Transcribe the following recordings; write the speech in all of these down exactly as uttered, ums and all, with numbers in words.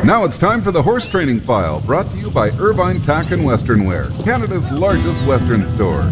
Now it's time for the Horse Training File, brought to you by Irvine Tack and Western Wear, Canada's largest Western store.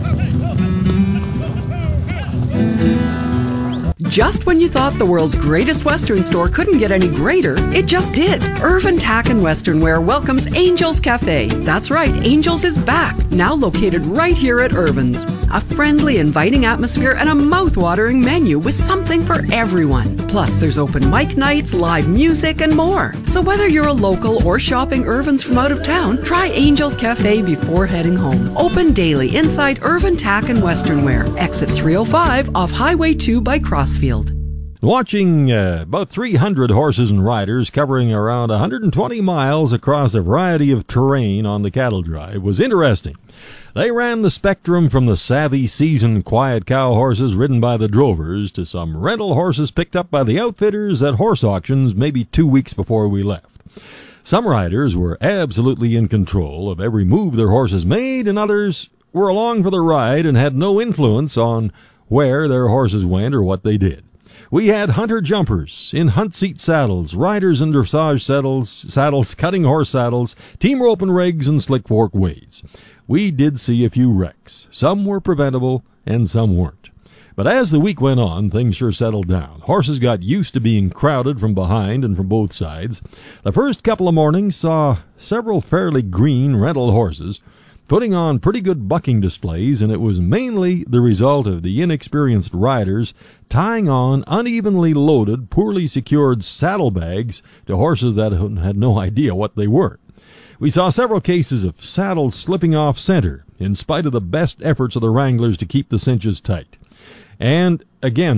Just when you thought the world's greatest Western store couldn't get any greater, it just did. Irvine Tack and Western Wear welcomes Angels Cafe. That's right, Angels is back, now located right here at Irvine's. A friendly, inviting atmosphere and a mouth-watering menu with something for everyone. Plus, there's open mic nights, live music, and more. So whether you're a local or shopping Irvine's from out of town, try Angels Cafe before heading home. Open daily inside Irvine Tack and Western Wear. Exit three oh five off Highway two by Crossfield. Watching uh, about three hundred horses and riders covering around one hundred twenty miles across a variety of terrain on the cattle drive was interesting. They ran the spectrum from the savvy, seasoned, quiet cow horses ridden by the drovers to some rental horses picked up by the outfitters at horse auctions maybe two weeks before we left. Some riders were absolutely in control of every move their horses made, and others were along for the ride and had no influence on where their horses went or what they did. We had hunter jumpers in hunt seat saddles, riders in dressage saddles, saddles, cutting horse saddles, team rope and rigs, and slick fork weights. We did see a few wrecks. Some were preventable and some weren't. But as the week went on, things sure settled down. Horses got used to being crowded from behind and from both sides. The first couple of mornings saw several fairly green rental horses putting on pretty good bucking displays, and it was mainly the result of the inexperienced riders tying on unevenly loaded, poorly secured saddlebags to horses that had no idea what they were. We saw several cases of saddles slipping off center, in spite of the best efforts of the wranglers to keep the cinches tight. And again,